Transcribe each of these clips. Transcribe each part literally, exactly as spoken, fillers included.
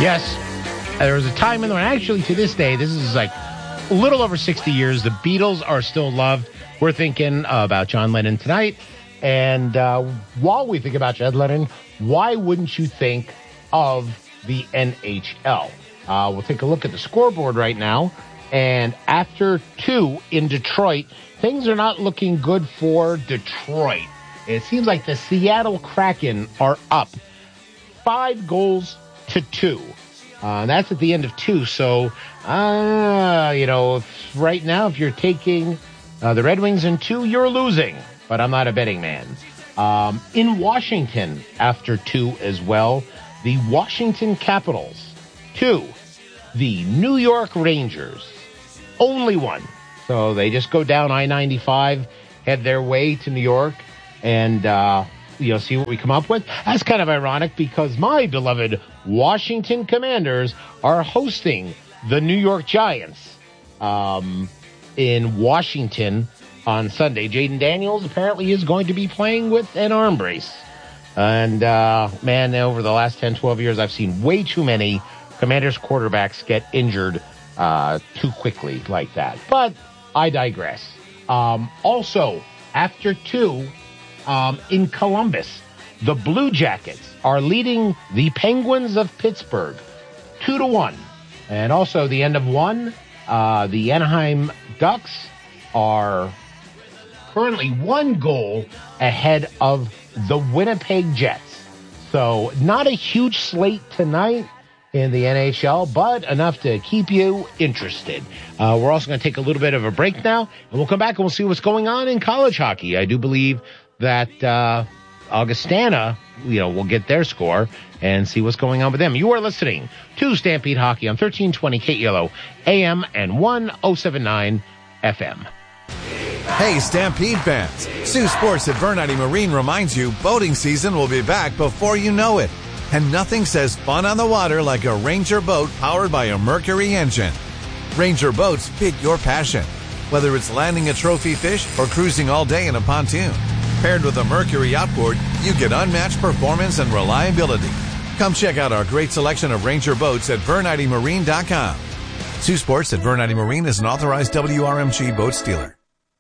Yes, there was a time in the, actually to this day, this is like a little over sixty years, the Beatles are still loved. We're thinking uh, about John Lennon tonight. And uh, while we think about John Lennon, why wouldn't you think of the N H L? Uh, we'll take a look at the scoreboard right now. And after two in Detroit, things are not looking good for Detroit. It seems like the Seattle Kraken are up five goals to two. Uh, that's at the end of two. So, uh, you know, if, right now, if you're taking uh, the Red Wings in two, you're losing. But I'm not a betting man. Um, in Washington, after two as well, the Washington Capitals, two. The New York Rangers, only one. So they just go down I ninety-five, head their way to New York, and uh, you'll see what we come up with. That's kind of ironic because my beloved Washington Commanders are hosting the New York Giants um, in Washington on Sunday. Jaden Daniels apparently is going to be playing with an arm brace. And, uh, man, over the last ten, twelve years, I've seen way too many Commanders quarterbacks get injured uh, too quickly like that. But I digress. Um, also, after two, um, in Columbus, the Blue Jackets are leading the Penguins of Pittsburgh two to one. And also, the end of one, uh, the Anaheim Ducks are currently one goal ahead of the Winnipeg Jets. So not a huge slate tonight in the N H L, but enough to keep you interested. Uh, we're also going to take a little bit of a break now, and we'll come back and we'll see what's going on in college hockey. I do believe that uh, Augustana, you know, will get their score and see what's going on with them. You are listening to Stampede Hockey on thirteen twenty K E L O A M and ten seventy-nine F M. Hey, Stampede fans. Sioux Sports at Vernity Marine reminds you boating season will be back before you know it. And nothing says fun on the water like a Ranger boat powered by a Mercury engine. Ranger boats fit your passion, whether it's landing a trophy fish or cruising all day in a pontoon. Paired with a Mercury outboard, you get unmatched performance and reliability. Come check out our great selection of Ranger boats at vernity marine dot com. Sioux Sports at Vernity Marine is an authorized W R M G boat dealer.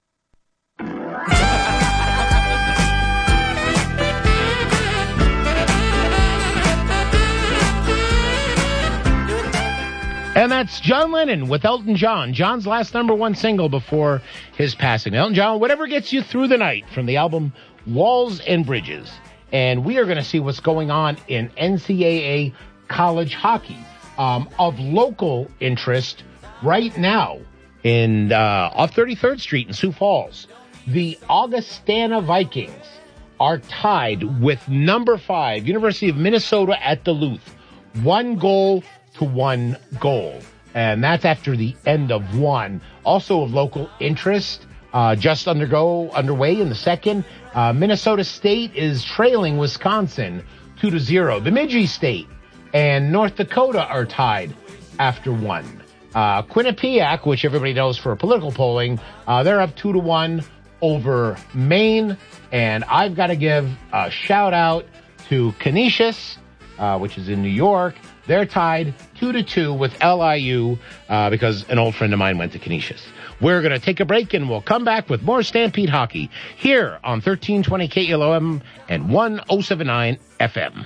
And that's John Lennon with Elton John. John's last number one single before his passing. Elton John, whatever gets you through the night, from the album Walls and Bridges. And we are going to see what's going on in N C double A college hockey. Um, of local interest right now in uh, off thirty-third Street in Sioux Falls, the Augustana Vikings are tied with number five, University of Minnesota at Duluth. One goal to one goal. And that's after the end of one. Also of local interest, uh, just undergo underway in the second. Uh, Minnesota State is trailing Wisconsin two to zero. Bemidji State and North Dakota are tied after one. Uh, Quinnipiac, which everybody knows for political polling, uh, they're up two to one over Maine. And I've got to give a shout out to Canisius, uh, which is in New York. They're tied two to two with L I U uh, because an old friend of mine went to Canisius. We're going to take a break and we'll come back with more Stampede Hockey here on thirteen twenty K E L O M and ten seventy-nine F M.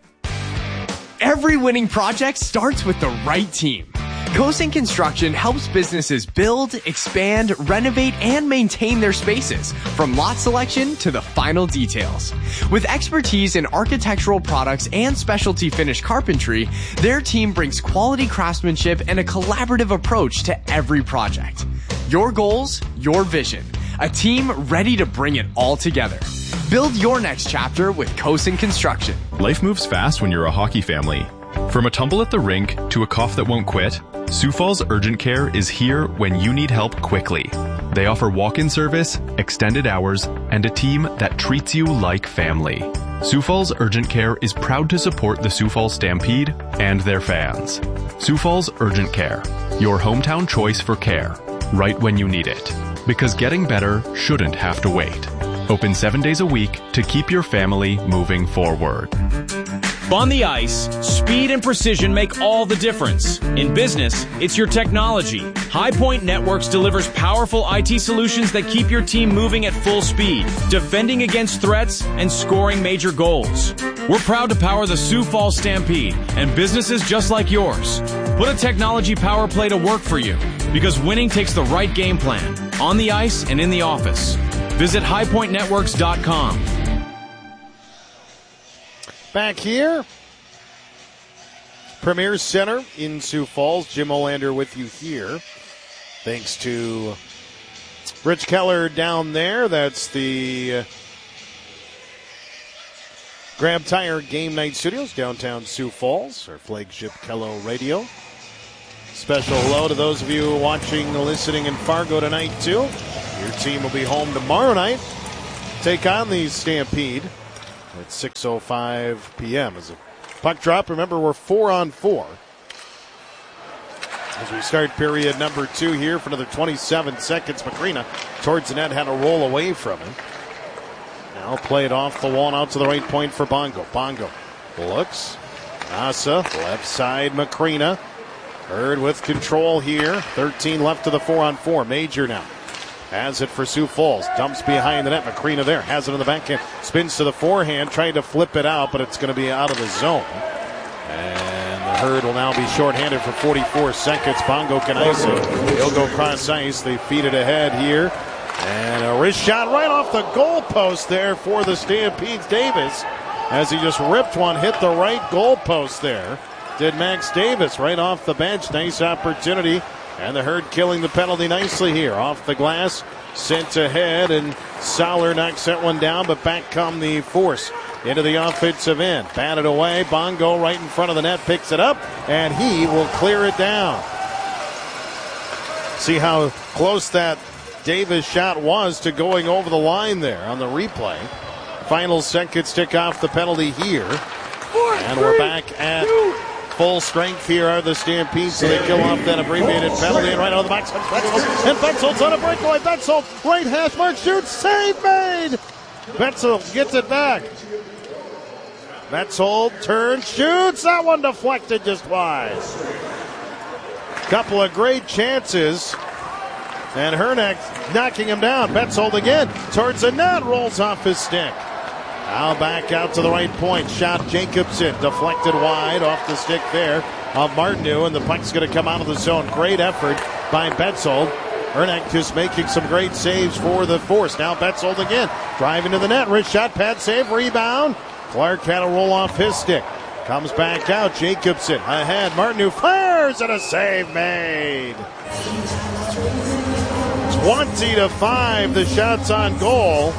Every winning project starts with the right team. Cosin Construction helps businesses build, expand, renovate, and maintain their spaces, from lot selection to the final details. With expertise in architectural products and specialty finish carpentry, their team brings quality craftsmanship and a collaborative approach to every project. Your goals, your vision. A team ready to bring it all together. Build your next chapter with Cosin Construction. Life moves fast when you're a hockey family. From a tumble at the rink to a cough that won't quit, Sioux Falls Urgent Care is here when you need help quickly. They offer walk-in service, extended hours, and a team that treats you like family. Sioux Falls Urgent Care is proud to support the Sioux Falls Stampede and their fans. Sioux Falls Urgent Care, your hometown choice for care, right when you need it. Because getting better shouldn't have to wait. Open seven days a week to keep your family moving forward. On the ice, speed and precision make all the difference. In business, it's your technology. High Point Networks delivers powerful I T solutions that keep your team moving at full speed, defending against threats, and scoring major goals. We're proud to power the Sioux Falls Stampede and businesses just like yours. Put a technology power play to work for you, because winning takes the right game plan, on the ice and in the office. Visit high point networks dot com. Back here, Premier Center in Sioux Falls. Jim Olander with you here. Thanks to Rich Keller down there. That's the Grab Tire Game Night Studios, downtown Sioux Falls, our flagship Kello Radio. Special hello to those of you watching, listening in Fargo tonight, too. Your team will be home tomorrow night. Take on the Stampede at six oh five p.m. as a puck drop. Remember, we're four on four as we start period number two here for another twenty-seven seconds. Macrina towards the net, had a roll away from it. Now played off the wall and out to the right point for Bongo. Bongo looks. Nasa, left side, Macrina. Hurd with control here. thirteen left to the four on four. Major now has it for Sioux Falls. Dumps behind the net. Macrina there. Has it in the backhand. Spins to the forehand. Trying to flip it out, but it's going to be out of the zone. And the Hurd will now be shorthanded for forty-four seconds. Bongo can ice it. He'll go cross ice. They feed it ahead here. And a wrist shot right off the goal post there for the Stampedes. Davis, as he just ripped one, hit the right goal post there. Did Max Davis right off the bench. Nice opportunity. And the Herd killing the penalty nicely here. Off the glass, sent ahead, and Soller knocks that one down, but back come the Force into the offensive end. Batted away. Bongo right in front of the net picks it up, and he will clear it down. See how close that Davis shot was to going over the line there on the replay. Final seconds tick off the penalty here. Four, and three, we're back at two. Full strength here are the Stampedes, so they kill off that abbreviated penalty. And right out of the box comes Betzel. And Betzel's on a breakaway. Betzel, right hash mark, shoots, save made. Betzel gets it back. Betzel turns, shoots. That one deflected just wide. Couple of great chances. And Herneck knocking him down. Betzold again towards the net, rolls off his stick. Now back out to the right point. Shot Jacobson, deflected wide off the stick there of Martineau, and the puck's going to come out of the zone. Great effort by Betzold. Herneck just making some great saves for the Force. Now Betzold again, driving to the net. Wrist shot, pad save, rebound. Clark had a roll off his stick. Comes back out. Jacobson ahead. Martineau fires, and a save made. twenty to five, the shots on goal.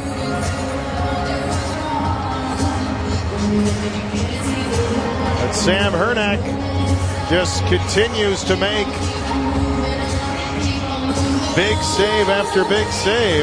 But Sam Herneck just continues to make big save after big save.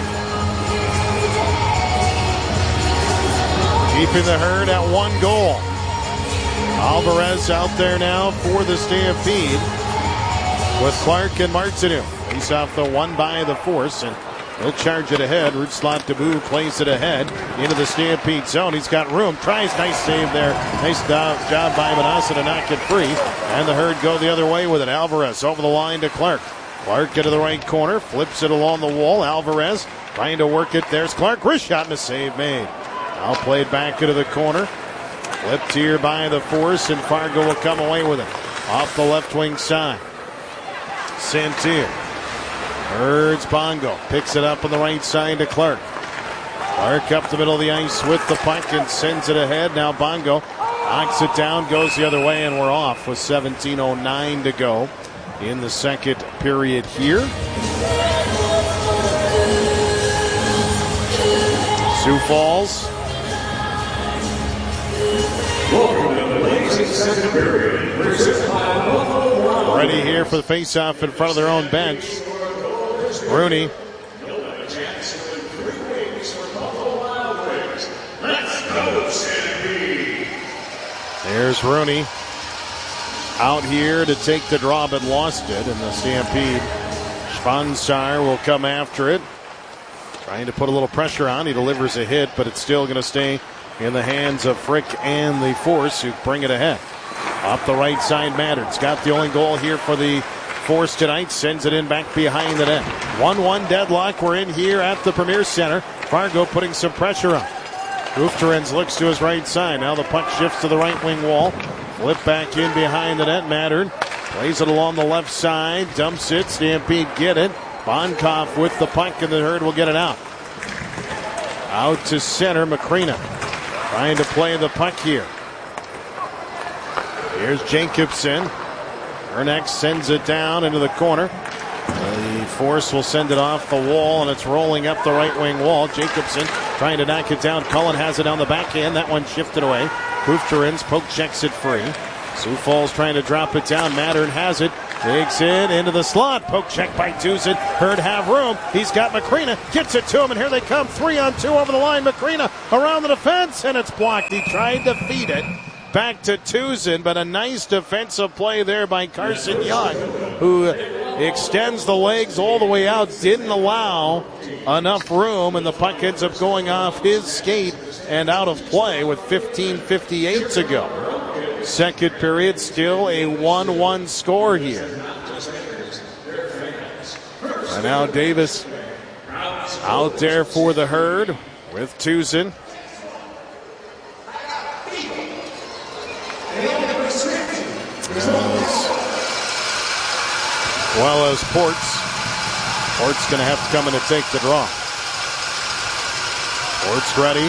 Keeping the Herd at one goal. Alvarez out there now for the Stampede with Clark and Martineau. Face off the one by the Force, and he'll charge it ahead. Rutslot Debu plays it ahead into the Stampede zone. He's got room. Tries. Nice save there. Nice job by Manassa to knock it free. And the Herd go the other way with it. Alvarez over the line to Clark. Clark into the right corner. Flips it along the wall. Alvarez trying to work it. There's Clark. Wrist shot and a save made. Now played back into the corner. Flipped here by the Force, and Fargo will come away with it. Off the left wing side. Santier. Herd's Bongo picks it up on the right side to Clark. Clark up the middle of the ice with the puck and sends it ahead. Now Bongo knocks it down, goes the other way, and we're off with seventeen oh nine to go in the second period here. Sioux Falls. Ready here for the face-off in front of their own bench. Rooney. There's Rooney out here to take the draw, but lost it in the Stampede. Sponsar will come after it. Trying to put a little pressure on. He delivers a hit, but it's still going to stay in the hands of Frick and the Force, who bring it ahead. Up the right side, Matters got the only goal here for the Force tonight. Sends it in back behind the net. one one deadlock. We're in here at the Premier Center. Fargo putting some pressure on. Gufterens looks to his right side. Now the puck shifts to the right wing wall. Flip back in behind the net. Mattern plays it along the left side. Dumps it. Stampede get it. Bonkoff with the puck, and the Herd will get it out. Out to center. Macrina trying to play the puck here. Here's Jacobson. Ernex sends it down into the corner. The Force will send it off the wall, and it's rolling up the right wing wall. Jacobson trying to knock it down. Cullen has it down the backhand. That one shifted away. Gufterens poke checks it free. Sioux Falls trying to drop it down. Mattern has it. Takes it into the slot. Poke check by Tuzin. Herd have room. He's got Macrina. Gets it to him, and here they come. Three on two over the line. Macrina around the defense, and it's blocked. He tried to feed it back to Tuzin, but a nice defensive play there by Carson Young, who extends the legs all the way out, didn't allow enough room, and the puck ends up going off his skate and out of play with fifteen fifty-eight to go. Second period, still a one one score here. And now Davis out there for the Herd with Tuzin. As well as Ports. Ports going to have to come in to take the draw. Ports ready.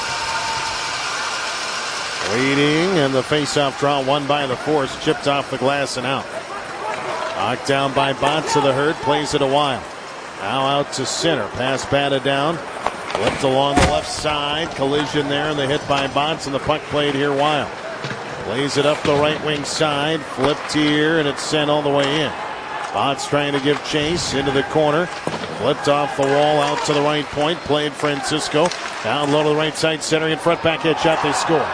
Waiting, and the face-off draw won by the Force. Chipped off the glass and out. Knocked down by Botts of the Herd. Plays it a while. Now out to center. Pass batted down. Flipped along the left side. Collision there, and the hit by Botts, and the puck played here wild. Plays it up the right wing side. Flipped here, and it's sent all the way in. Botts trying to give chase into the corner. Flipped off the wall out to the right point. Played Francisco. Down low to the right side, centering in front. Backhand shot. They score.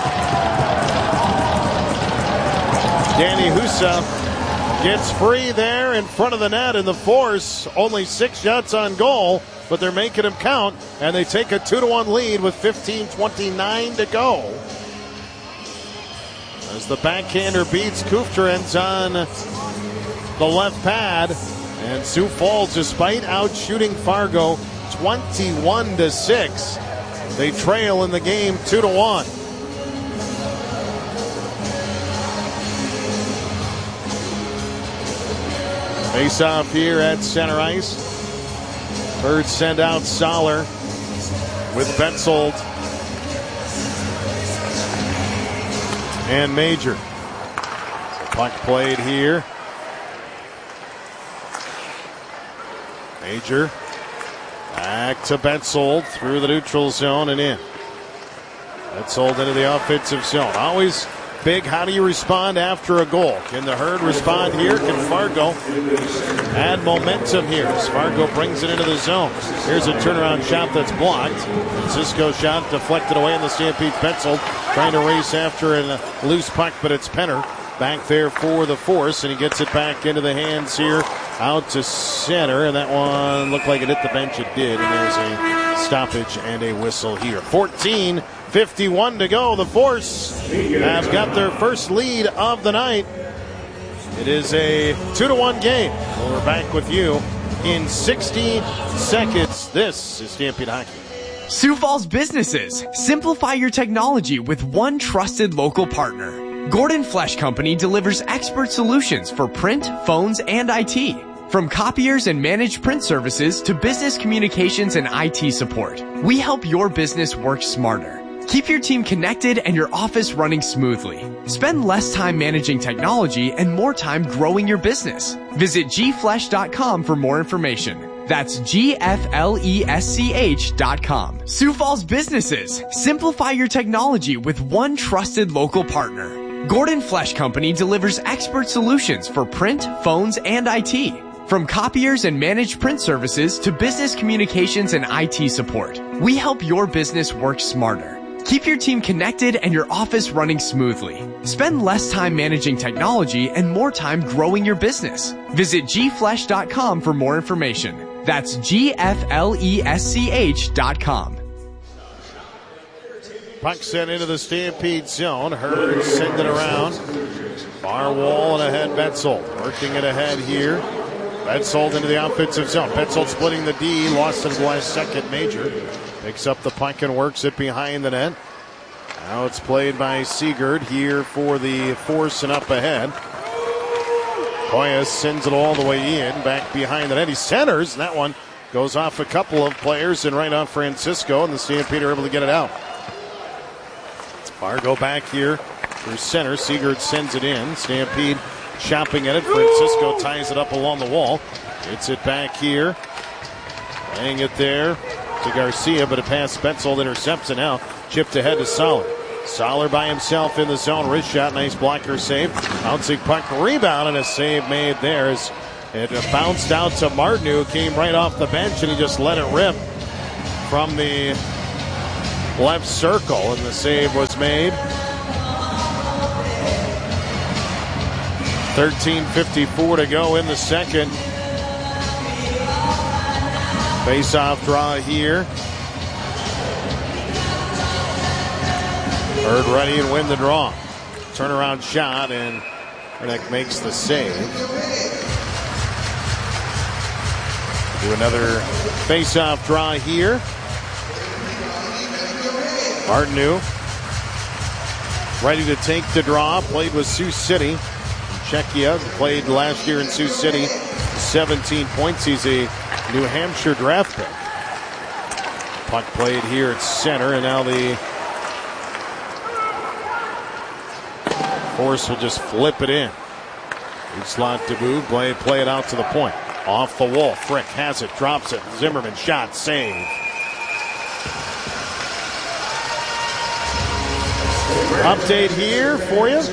Danny Husa gets free there in front of the net, and the Force only six shots on goal, but they're making him count, and they take a two to one lead with fifteen twenty-nine to go. As the backhander beats Gufterens on the left pad, and Sioux Falls, despite out shooting Fargo twenty-one to six, they trail in the game two to one. Face off here at center ice. Birds send out Soller with Betzold and Major. Puck played here. Major back to Betzold through the neutral zone and in. Betzold into the offensive zone. Always big, how do you respond after a goal? Can the Herd respond here? Can Fargo add momentum here as Fargo brings it into the zone? Here's a turnaround shot that's blocked. Francisco shot deflected away in the Stampede. Betzold trying to race after a loose puck, but it's Penner back there for the Force, and he gets it back into the hands here out to center, and that one looked like it hit the bench. It did, and there's a stoppage and a whistle here. fourteen fifty-one to go. The Force have got their first lead of the night. It is a two to one game. Well, we're back with you in sixty seconds. This is Stampede Hockey. Sioux Falls businesses, simplify your technology with one trusted local partner. Gordon Flesch Company delivers expert solutions for print, phones, and I T. From copiers and managed print services to business communications and I T support, we help your business work smarter. Keep your team connected and your office running smoothly. Spend less time managing technology and more time growing your business. Visit g flesch dot com for more information. That's G F L E S C H dot com. Sioux Falls businesses, simplify your technology with one trusted local partner. Gordon Flesch Company delivers expert solutions for print, phones, and I T. From copiers and managed print services to business communications and I T support, we help your business work smarter. Keep your team connected and your office running smoothly. Spend less time managing technology and more time growing your business. Visit g flesch dot com for more information. That's G F L E S C H dot com. Puck sent into the Stampede zone. Hurd send it around. Far wall and ahead Betzold. Working it ahead here. Betzold into the offensive zone. Betzold splitting the D. Lost it at the last second. Major picks up the puck and works it behind the net. Now it's played by Sigurd here for the Force and up ahead. Koyas sends it all the way in. Back behind the net. He centers. And that one goes off a couple of players and right off Francisco. And the Stampede are able to get it out. Fargo back here through center. Sigurd sends it in. Stampede chopping at it. Francisco ties it up along the wall. Gets it back here. Laying it there to Garcia, but a pass Betzold intercepts it now. Chipped ahead to Soller. Soller by himself in the zone. Wrist shot. Nice blocker save. Bouncing puck rebound and a save made there as it bounced out to Martin, who came right off the bench and he just let it rip from the left circle, and the save was made. thirteen fifty-four to go in the second. Face-off draw here. Hurd ready and win the draw. Turnaround shot, and Reddick makes the save. Do another face-off draw here. Martineau ready to take the draw. Played with Sioux City. Czechia played last year in Sioux City. seventeen points. He's a New Hampshire draft pick. Puck played here at center, and now the Force will just flip it in. Good slot to move. Play, play it out to the point. Off the wall. Frick has it. Drops it. Zimmerman shot. Save. Update here for you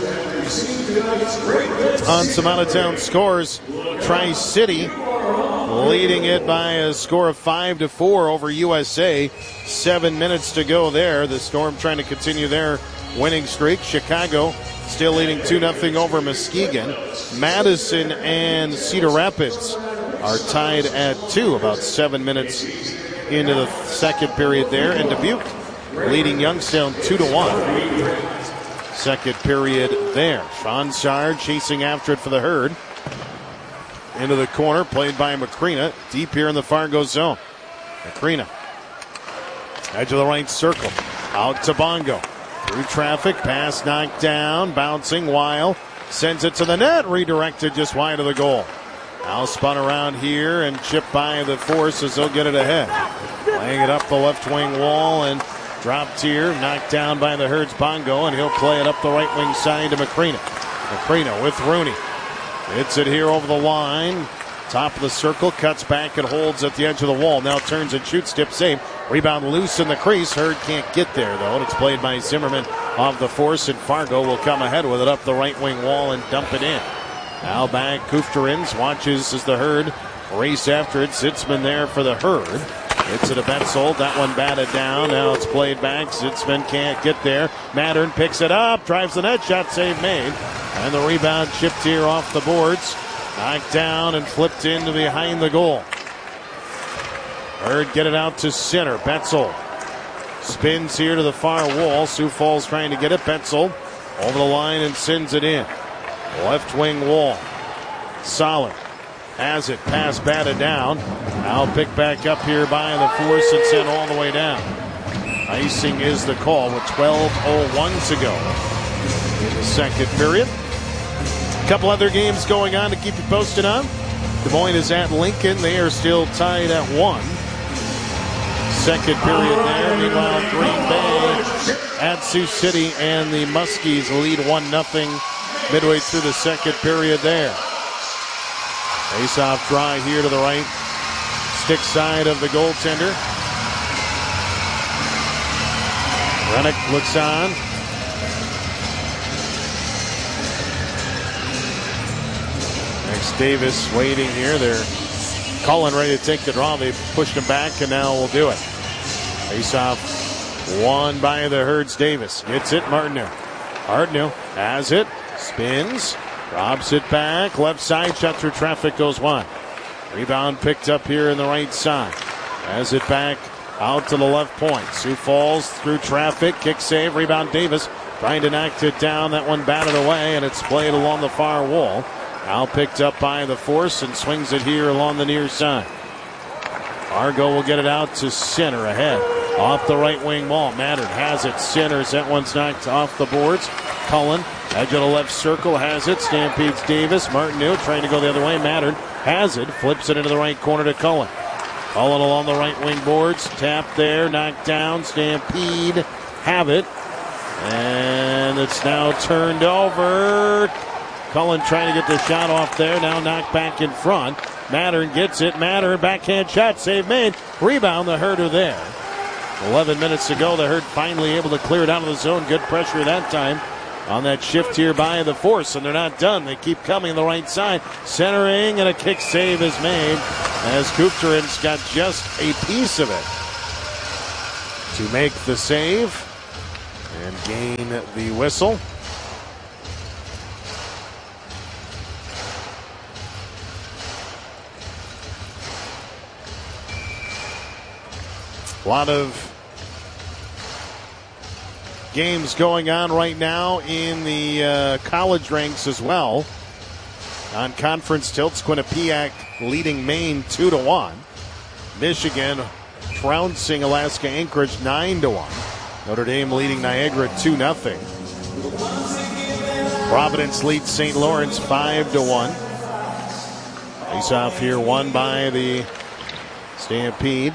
on some out-of-town scores. Tri-City leading it by a score of five to four over U S A. Seven minutes to go there. The Storm trying to continue their winning streak. Chicago still leading two nothing over Muskegon. Madison and Cedar Rapids are tied at two, about seven minutes into the second period there. And Dubuque leading Youngstown two to one. Second period there. Sean Sard chasing after it for the Herd. Into the corner, played by Macrina. Deep here in the Fargo zone. Macrina. Edge of the right circle. Out to Bongo. Through traffic. Pass knocked down. Bouncing. Weil sends it to the net. Redirected just wide of the goal. Now spun around here and chipped by the Force as they'll get it ahead. Laying it up the left wing wall and dropped here. Knocked down by the Herd's Bongo, and he'll play it up the right wing side to Macrina. Macrina with Rooney. Hits it here over the line. Top of the circle. Cuts back and holds at the edge of the wall. Now turns and shoots. Tip save. Rebound loose in the crease. Herd can't get there, though. And it's played by Zimmerman off the Force, and Fargo will come ahead with it up the right wing wall and dump it in. Now back. Kufterins watches as the Herd race after it. Zitzman there for the Herd. Hits it to Betzold. That one batted down. Now it's played back. Zitzman can't get there. Mattern picks it up. Drives the net. Shot save made. And the rebound chipped here off the boards. Knocked down and flipped into behind the goal. Herd get it out to center. Betzold spins here to the far wall. Sioux Falls trying to get it. Betzold over the line and sends it in. Left wing wall. Solid. Has it. Pass batted down. Now picked back up here by the Force and sent all the way down. Icing is the call with twelve oh one to go in the second period. A couple other games going on to keep you posted on. Des Moines is at Lincoln. They are still tied at one. Second period there. Meanwhile, Green Bay at Sioux City, and the Muskies lead one nothing midway through the second period there. Face-off try here to the right. Stick side of the goaltender. Rennick looks on. Next, Davis waiting here. They're calling ready to take the draw. They pushed him back, and now we'll do it. Face-off won by the Herds. Davis gets it. Martineau. Martineau has it. Spins. Drops it back. Left side. Shot through traffic. Goes wide. Rebound picked up here in the right side. Has it back out to the left point. Sioux Falls through traffic, kick save, rebound Davis. Trying to knock it down. That one batted away, and it's played along the far wall. Now picked up by the Force and swings it here along the near side. Fargo will get it out to center ahead. Off the right wing ball. Mattern has it. Centers. That one's knocked off the boards. Cullen, edge of the left circle, has it. Stampedes Davis. Martineau trying to go the other way. Mattern has it. Flips it into the right corner to Cullen. Cullen along the right wing boards. Tap there. Knocked down. Stampede have it. And it's now turned over. Cullen trying to get the shot off there. Now knocked back in front. Mattern gets it. Mattern backhand shot. Save made. Rebound. The Herder there. eleven minutes to go. The Herd finally able to clear it out of the zone. Good pressure that time on that shift here by the Force. And they're not done. They keep coming the right side. Centering and a kick save is made as Kuptarin's got just a piece of it to make the save and gain the whistle. A lot of games going on right now in the uh, college ranks as well. On conference tilts, Quinnipiac leading Maine two to one. Michigan trouncing Alaska Anchorage nine to one. Notre Dame leading Niagara two nothing. Providence leads Saint Lawrence five to one. Face off here won by the Stampede.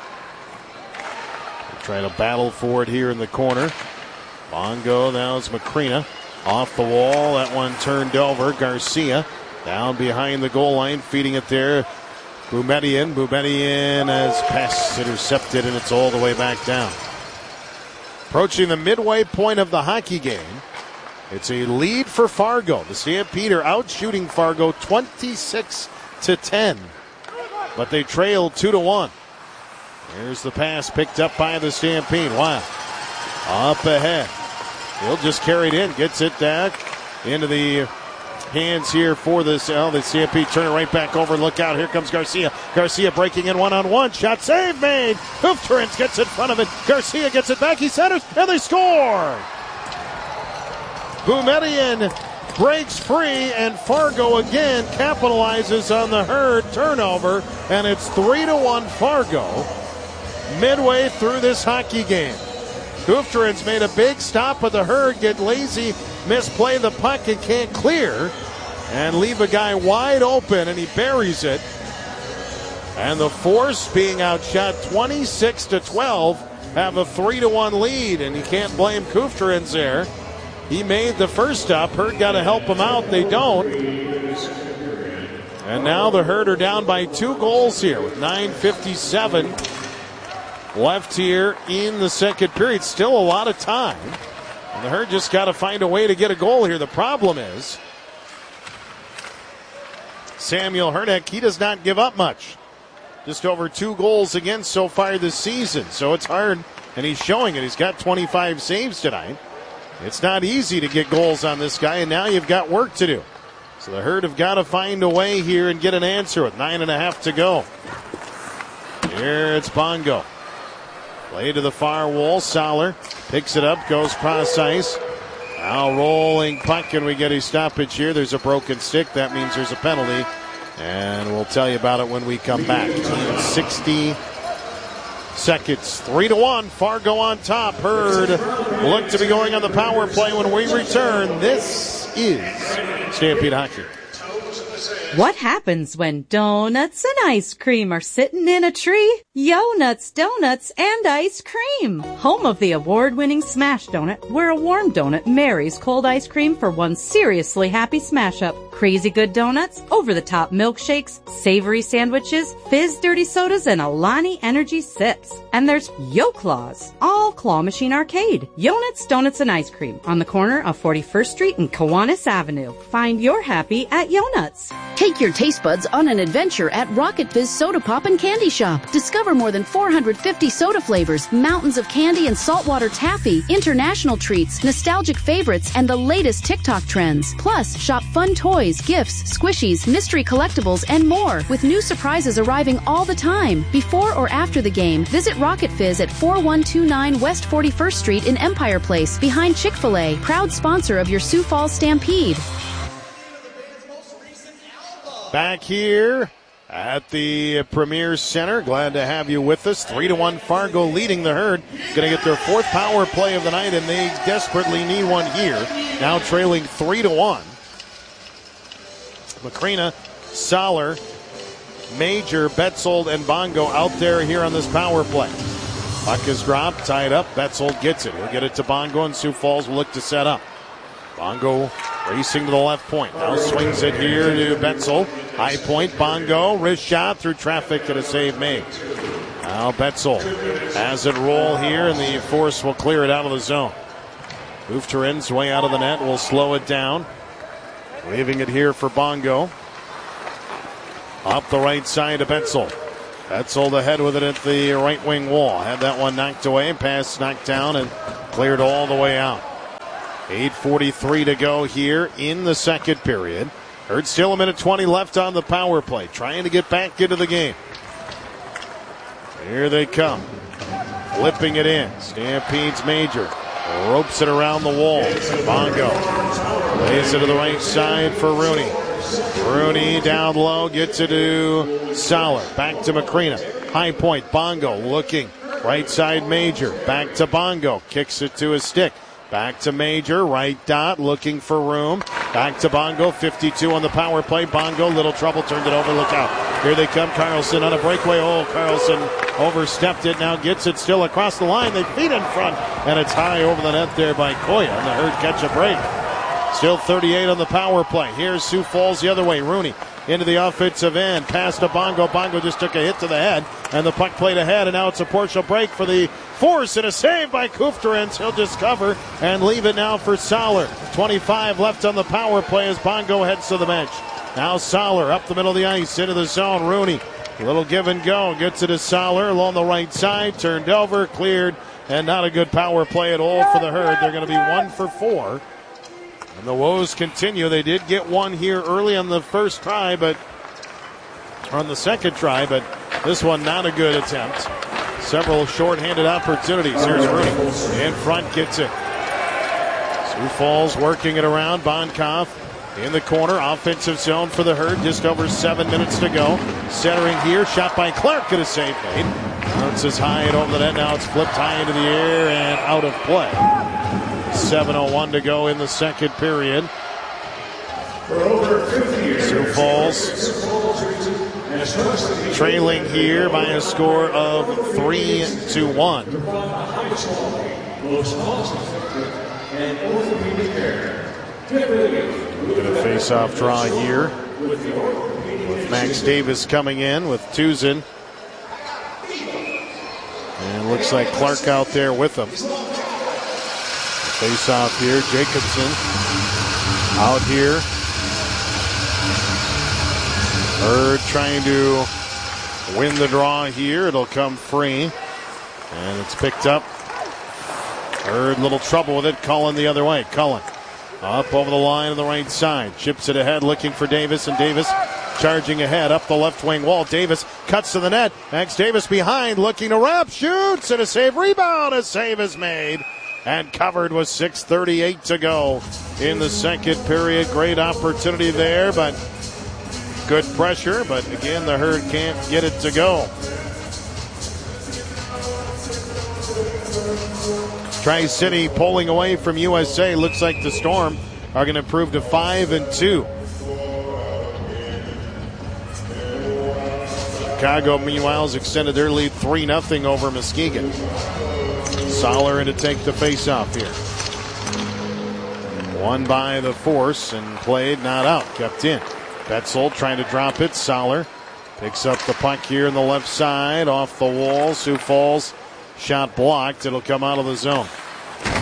Trying to battle for it here in the corner. Bongo, now is Macrina. Off the wall, that one turned over. Garcia down behind the goal line, feeding it there. Boumediene. Boumediene has passed, intercepted, and it's all the way back down. Approaching the midway point of the hockey game. It's a lead for Fargo. The Stampede are out shooting Fargo twenty-six to ten. But they trail two to one. Here's the pass picked up by the Stampede. Wow. Up ahead. He'll just carry it in. Gets it back into the hands here for this. Oh, the Stampede turn it right back over. Look out. Here comes Garcia. Garcia breaking in one-on-one. Shot save made. Kuptarins gets in front of it. Garcia gets it back. He centers, and they score. Boumediene breaks free, and Fargo again capitalizes on the Herd turnover, and it's three to one Fargo. Midway through this hockey game, Kuptarins made a big stop, but the Herd get lazy, misplay the puck, and can't clear, and leave a guy wide open, and he buries it. And the Force, being outshot twenty-six to twelve, have a three to one lead, and you can't blame Kuptarins there. He made the first stop. Herd got to help him out. They don't. And now the Herd are down by two goals here with nine fifty-seven left here in the second period. Still a lot of time. And the Herd just got to find a way to get a goal here. The problem is Samuel Hernick, he does not give up much. Just over two goals against so far this season. So it's hard, and he's showing it. He's got twenty-five saves tonight. It's not easy to get goals on this guy, and now you've got work to do. So the Herd have got to find a way here and get an answer with nine and a half to go. Here it's Bongo. Play to the far wall. Soller picks it up, goes cross ice. Now rolling puck, and we get a stoppage here. There's a broken stick. That means there's a penalty. And we'll tell you about it when we come back. sixty seconds. Three to one. Fargo on top. Herd look to be going on the power play when we return. This is Stampede Hockey. What happens when donuts and ice cream are sitting in a tree? Yo-Nuts, Donuts, and Ice Cream. Home of the award-winning Smash Donut, where a warm donut marries cold ice cream for one seriously happy smash-up. Crazy good donuts, over-the-top milkshakes, savory sandwiches, fizz dirty sodas, and Alani Energy sips. And there's Yo Claws, all claw machine arcade. Yo-Nuts, Donuts, and Ice Cream on the corner of forty-first Street and Kiwanis Avenue. Find your happy at Yo-Nuts. Take your taste buds on an adventure at Rocket Fizz Soda Pop and Candy Shop. Discover more than four hundred fifty soda flavors, mountains of candy and saltwater taffy, international treats, nostalgic favorites, and the latest TikTok trends. Plus, shop fun toys, gifts, squishies, mystery collectibles, and more, with new surprises arriving all the time. Before or after the game, visit Rocket Fizz at four one two nine West forty-first Street in Empire Place, behind Chick-fil-A, proud sponsor of your Sioux Falls Stampede. Back here at the Premier Center. Glad to have you with us. Three to one Fargo leading the Herd. Going to get their fourth power play of the night, and they desperately need one here. Now trailing three to one. Macrina, Soller, Major, Betzold, and Bongo out there here on this power play. Puck is dropped, tied up. Betzold gets it. He'll get it to Bongo, and Sioux Falls will look to set up. Bongo racing to the left point. Now swings it here to Betzold. High point, Bongo. Wrist shot through traffic and a save made. Now Betzold has it roll here, and the force will clear it out of the zone. Hoofturin's way out of the net will slow it down. Leaving it here for Bongo. Up the right side to Betzold. Betzold ahead with it at the right wing wall. Had that one knocked away. Pass knocked down and cleared all the way out. eight forty-three to go here in the second period. Herd still a minute twenty left on the power play. Trying to get back into the game. Here they come. Flipping it in. Stampede's Major. Ropes it around the wall. Bongo lays it to the right side for Rooney. Rooney down low. Gets it to Soller. Back to Macrina. High point. Bongo looking. Right side Major. Back to Bongo. Kicks it to his stick. Back to Major, right dot, looking for room. Back to Bongo, fifty-two on the power play. Bongo, little trouble, turned it over, look out. Here they come, Carlson on a breakaway. Oh, Carlson overstepped it, now gets it still across the line. They feed in front, and it's high over the net there by Koya, and the Herd catch a break. Still thirty-eight on the power play. Here's Sioux Falls the other way. Rooney into the offensive end. Pass to Bongo. Bongo just took a hit to the head, and the puck played ahead, and now it's a partial break for the Force, and a save by Kufterins. He'll just cover and leave it now for Soller. twenty-five left on the power play as Bongo heads to the bench. Now Soller up the middle of the ice into the zone. Rooney, a little give and go. Gets it to Soller along the right side. Turned over, cleared, and not a good power play at all for the Herd. They're going to be one for four. And the woes continue. They did get one here early on the first try, but on the second try, but this one not a good attempt. Several shorthanded opportunities. Here's Rooney in front, gets it. Sioux Falls working it around. Bonkoff in the corner, offensive zone for the Herd. Just over seven minutes to go. Centering here, shot by Clark, get a save made. Bounces high and over the net. Now it's flipped high into the air and out of play. seven oh one to go in the second period. Sioux Falls trailing here by a score of three to one. Going to face-off draw here with Max Davis coming in with Tuzin. And looks like Clark out there with him. Face-off here, Jacobson out here. Herd trying to win the draw here. It'll come free. And it's picked up. Herd, little trouble with it. Cullen the other way. Cullen up over the line on the right side. Chips it ahead looking for Davis. And Davis charging ahead up the left wing wall. Davis cuts to the net. Max Davis behind looking to wrap. Shoots and a save. Rebound. A save is made. And covered with six thirty-eight to go in the second period. Great opportunity there, but good pressure. But again, the Herd can't get it to go. Tri-City pulling away from U S A. Looks like the Storm are going to improve to five and two. Chicago, meanwhile, has extended their lead three nothing over Muskegon. Soller in to take the face-off here. Won by the Force and played, not out, kept in. Betzold trying to drop it. Soller picks up the puck here on the left side, off the wall. Sioux Falls shot blocked. It'll come out of the zone.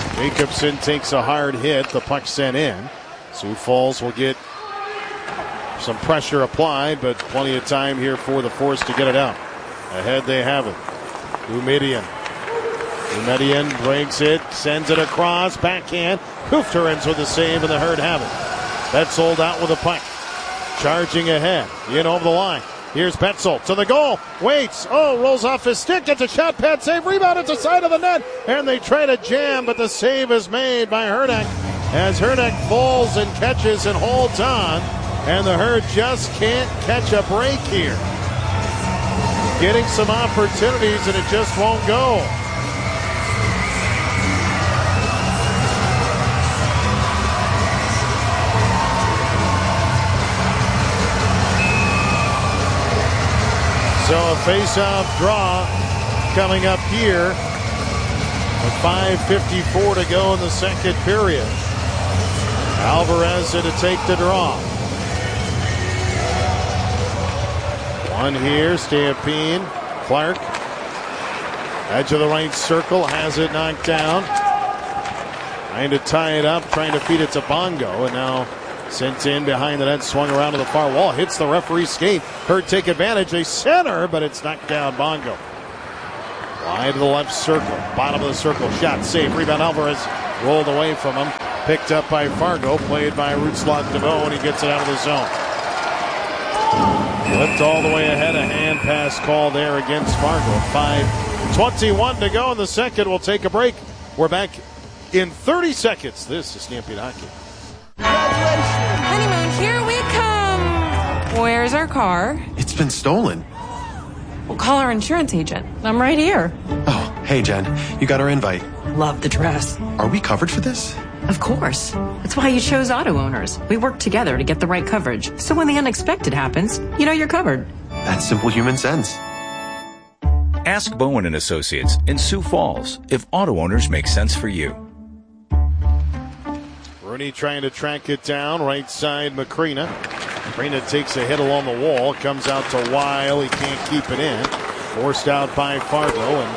Jacobson takes a hard hit. The puck sent in. Sioux Falls will get Some pressure applied, but plenty of time here for the Force to get it out. Ahead they have it. Boumediene. Boumediene breaks it, sends it across, backhand. Hoofterens with the save, and the Herd have it. Betzold out with a puck. Charging ahead. In over the line. Here's Betzold to the goal. Waits. Oh, rolls off his stick. Gets a shot. Pad save. Rebound at the side of the net. And they try to jam, but the save is made by Herdeck. As Herdeck falls and catches and holds on. And the Herd just can't catch a break here. Getting some opportunities, and it just won't go. So a face-off draw coming up here with five fifty-four to go in the second period. Alvarez to take the draw. One here, Stampede. Clark. Edge of the right circle, has it knocked down. Trying to tie it up, trying to feed it to Bongo, and now sent in behind the net, swung around to the far wall, hits the referee's skate. Herd take advantage, they center, but it's knocked down. Bongo. Wide to the left circle, bottom of the circle, shot, save, rebound. Alvarez rolled away from him, picked up by Fargo, played by Rootslot DeVoe, and he gets it out of the zone. Flipped all the way ahead, a hand pass call there against Fargo. five twenty-one to go in the second. We'll take a break. We're back in thirty seconds. This is Stampede Hockey. Honeymoon, here we come. Where's our car? It's been stolen. We'll call our insurance agent. I'm right here. Oh, hey, Jen. You got our invite. Love the dress. Are we covered for this? Of course. That's why you chose Auto Owners. We work together to get the right coverage. So when the unexpected happens, you know you're covered. That's simple human sense. Ask Bowen and Associates in Sioux Falls if Auto Owners make sense for you. Rooney trying to track it down. Right side, Macrina. Macrina takes a hit along the wall. Comes out to Weil. He can't keep it in. Forced out by Fargo. And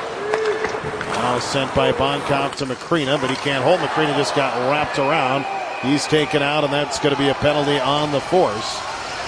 now sent by Bonkoff to Macrina, but he can't hold. Macrina just got wrapped around. He's taken out, and that's going to be a penalty on the Force.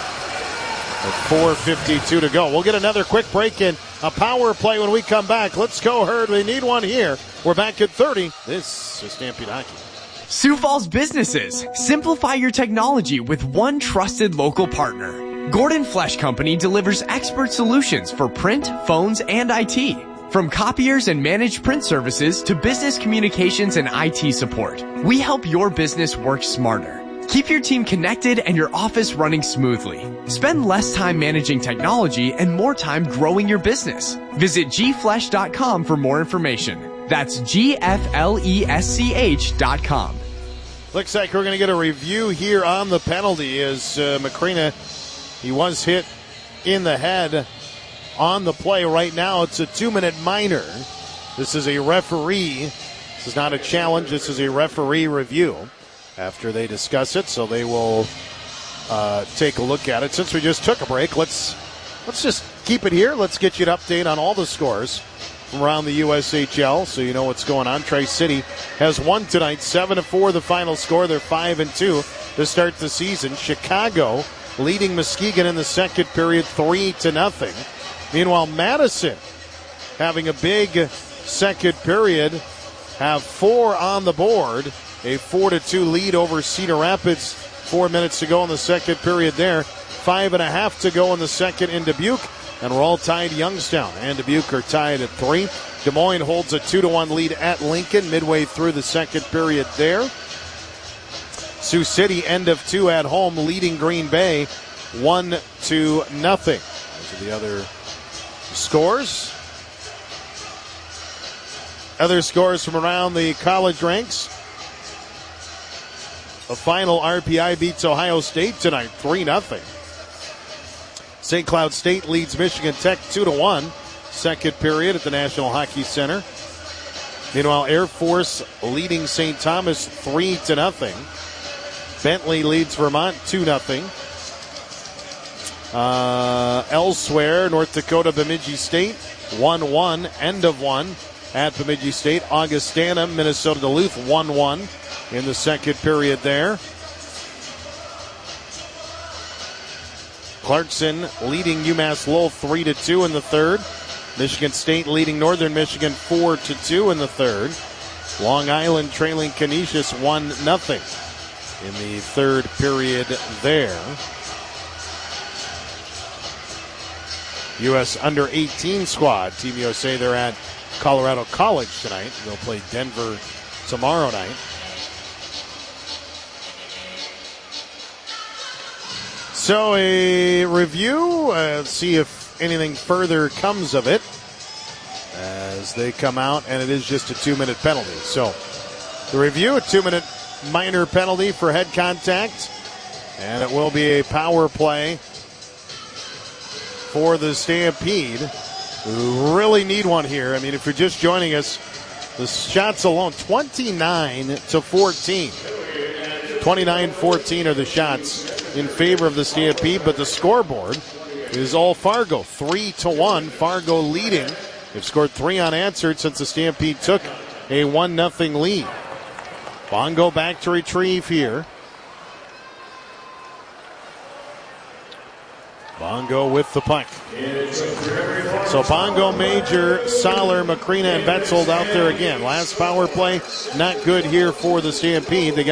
With four fifty-two to go. We'll get another quick break in a power play when we come back. Let's go, Herd. We need one here. We're back at thirty. This is Stampede Hockey. Sioux Falls businesses, simplify your technology with one trusted local partner. Gordon Flesh Company delivers expert solutions for print, phones, and I T. From copiers and managed print services to business communications and I T support, we help your business work smarter. Keep your team connected and your office running smoothly. Spend less time managing technology and more time growing your business. Visit g flesh dot com for more information. That's G F L E S C H dot com. Looks like we're going to get a review here on the penalty as uh, Macrina, he was hit in the head on the play. Right now it's a two-minute minor. This is a referee. This is not a challenge. This is a referee review after they discuss it, so they will uh, take a look at it. Since we just took a break, let's let's just keep it here. Let's get you an update on all the scores from around the U S H L so you know what's going on. Tri-City has won tonight, seven to four the final score. They're five and two to start the season. Chicago leading Muskegon in the second period three to nothing. Meanwhile, Madison having a big second period, have four on the board, a four to two lead over Cedar Rapids. Four minutes to go in the second period there. Five and a half to go in the second in Dubuque. And we're all tied. Youngstown and Dubuque are tied at three. Des Moines holds a two to one lead at Lincoln midway through the second period there. Sioux City, end of two at home, leading Green Bay one to nothing. Those are the other scores. Other scores from around the college ranks. The final, R P I beats Ohio State tonight, three nothing. Saint Cloud State leads Michigan Tech two to one. Second period at the National Hockey Center. Meanwhile, Air Force leading Saint Thomas three to nothing. Bentley leads Vermont two nothing. Uh, elsewhere, North Dakota Bemidji State one one, end of one at Bemidji State. Augustana, Minnesota Duluth one one in the second period there. Clarkson leading UMass Lowell three to two in the third. Michigan State leading Northern Michigan four to two in the third. Long Island trailing Canisius one nothing in the third period there. U S under eighteen squad, Team U S A, they're at Colorado College tonight. They'll play Denver tomorrow night. So a review, uh, see if anything further comes of it as they come out, and it is just a two-minute penalty. So the review, a two-minute minor penalty for head contact, and it will be a power play for the Stampede, who really need one here. I mean, if you're just joining us, the shots alone, twenty-nine to fourteen. twenty-nine fourteen are the shots in favor of the Stampede, but the scoreboard is all Fargo, three to one. Fargo leading. They've scored three unanswered since the Stampede took a one nothing lead. Bongo back to retrieve here. Bongo with the puck. So Bongo, Major, Soller, Macrina, and Betzold out there again. Last power play, not good here for the Stampede. They got